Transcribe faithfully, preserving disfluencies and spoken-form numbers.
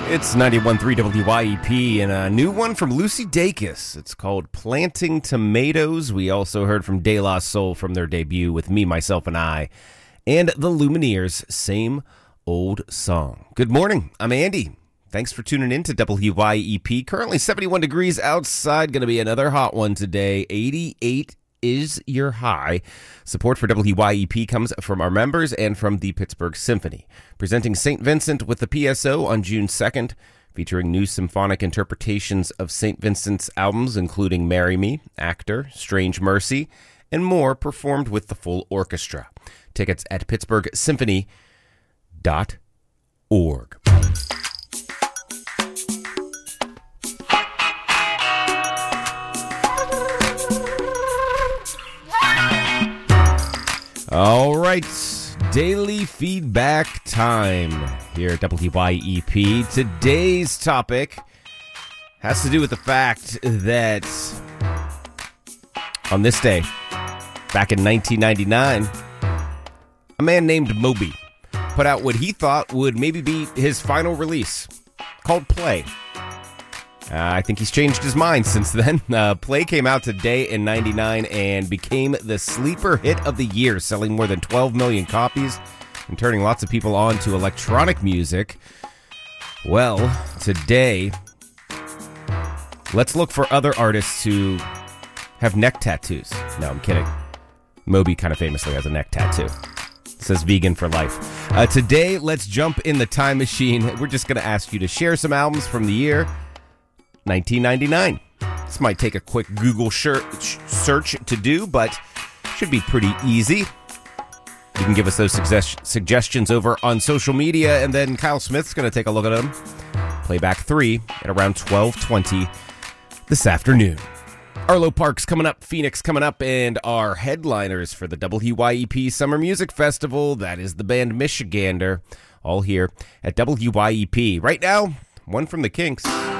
It's ninety-one point three W Y E P and a new one from Lucy Dacus. It's called Planting Tomatoes. We also heard from De La Soul from their debut with Me, Myself, and I. And the Lumineers, Same Old Song. Good morning. I'm Andy. Thanks for tuning in to W Y E P. Currently seventy-one degrees outside. Going to be another hot one today. eighty-eight is your high. Support for W Y E P comes from our members and from the Pittsburgh Symphony, presenting Saint Vincent with the P S O on June second, featuring new symphonic interpretations of Saint Vincent's albums, including Marry Me, Actor, Strange Mercy, and more, performed with the full orchestra. Tickets at pittsburgh symphony dot org. All right, daily feedback time here at W Y E P. Today's topic has to do with the fact that on this day, back in nineteen ninety-nine, a man named Moby put out what he thought would maybe be his final release, called Play. Uh, I think he's changed his mind since then. Uh, Play came out today in ninety-nine and became the sleeper hit of the year, selling more than twelve million copies and turning lots of people on to electronic music. Well, today, let's look for other artists who have neck tattoos. No, I'm kidding. Moby kind of famously has a neck tattoo. It says vegan for life. Uh, today, let's jump in the time machine. We're just going to ask you to share some albums from the year nineteen ninety-nine. This might take a quick Google search to do, but should be pretty easy. You can give us those suggest- suggestions over on social media, and then Kyle Smith's going to take a look at them. Playback three at around twelve twenty this afternoon. Arlo Parks coming up, Phoenix coming up, and our headliners for the W Y E P Summer Music Festival. That is the band Michigander, all here at W Y E P. Right now, one from the Kinks.